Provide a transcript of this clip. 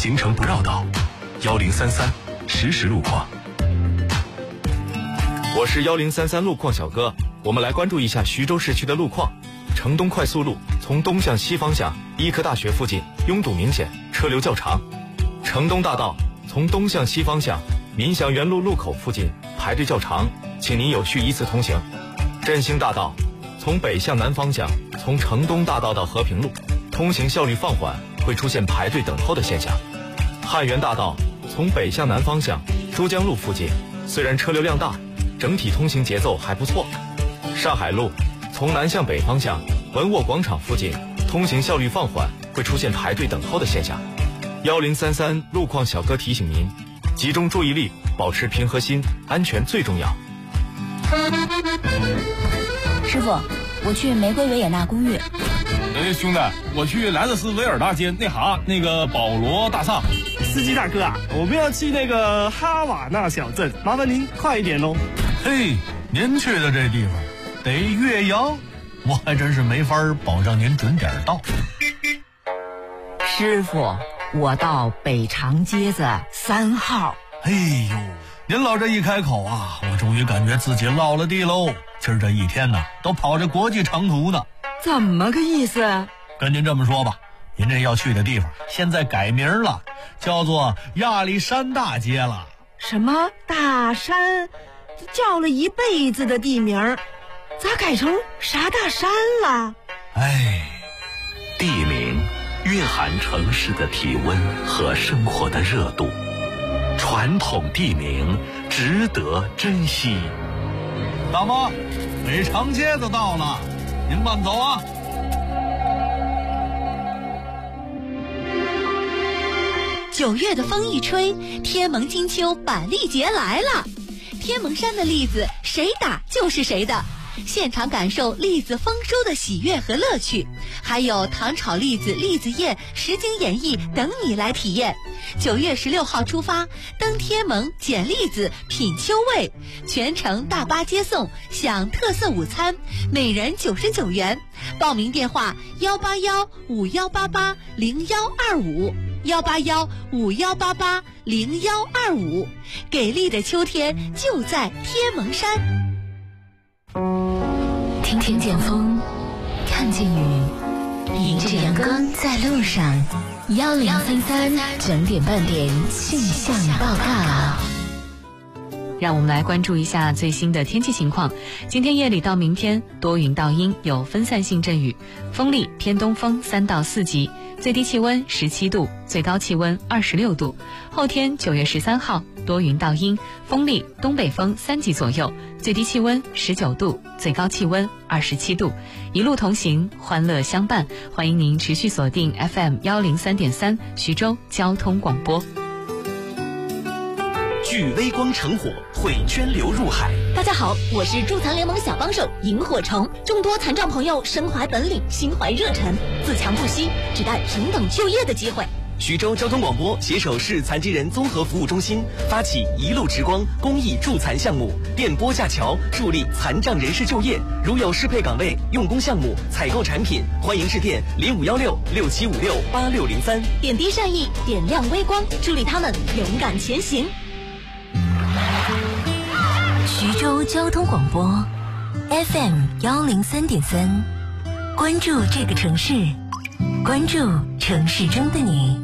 行程不绕道，1033实时路况。 我是1033路况小哥，我们来关注一下徐州市区的路况。城东快速路从东向西方向医科大学附近拥堵明显，车流较长。城东大道从东向西方向民祥园路路口附近排队较长，请您有序依次通行。振兴大道从北向南方向，从城东大道到和平路，通行效率放缓，会出现排队等候的现象。汉源大道从北向南方向珠江路附近，虽然车流量大，整体通行节奏还不错。上海路从南向北方向文沃广场附近，通行效率放缓，会出现排队等候的现象。1033路况小哥提醒您，集中注意力，保持平和心，安全最重要。 师傅，我去玫瑰维也纳公寓。 兄弟，我去莱特斯维尔大街那个保罗大厦。 司机大哥啊，我们要去那个哈瓦那小镇，麻烦您快一点喽。 嘿，您去的这地方得岳阳，我还真是没法保证您准点到。 师傅，我到北长街子3号。 哎呦，您老这一开口啊，我终于感觉自己落了地喽。今儿这一天呢，都跑着国际长途呢。 怎么个意思？ 跟您这么说吧，您这要去的地方现在改名了，叫做亚历山大街了。 什么大山？叫了一辈子的地名，咋改成啥大山了？ 哎， 地名蕴含城市的体温和生活的热度，传统地名值得珍惜。 大妈，北长街子到了，您慢走啊。 9月的风一吹，天蒙金秋板栗节来了。天蒙山的栗子谁打就是谁的，现场感受栗子丰收的喜悦和乐趣，还有糖炒栗子、栗子宴、实景演绎等你来体验。9月16号出发，登天蒙捡栗子品秋味，全程大巴接送，享特色午餐，每人99元。报名电话18151880125，18151880125。给力的秋天就在天蒙山。 听见风，看见雨，迎着阳光在路上。1033整点半点气象报告。 让我们来关注一下最新的天气情况。今天夜里到明天多云到阴，有分散性阵雨，风力偏东风3到4级，最低气温17度，最高气温26度。后天9月13号多云到阴，风力东北风3级左右，最低气温19度，最高气温27度。一路同行，欢乐相伴，欢迎您持续锁定 FM103.3 徐州交通广播。 聚微光成火，汇涓流入海。 大家好，我是助残联盟小帮手萤火虫。众多残障朋友身怀本领，心怀热忱，自强不息，只待平等就业的机会。 徐州交通广播携手市残疾人综合服务中心，发起一路直光公益助残项目，电波架桥，助力残障人士就业。如有适配岗位、用工项目、采购产品，欢迎致电051667568603， 点滴善意，点亮微光，助力他们勇敢前行。 徐州交通广播 FM103.3，关注这个城市，关注城市中的你。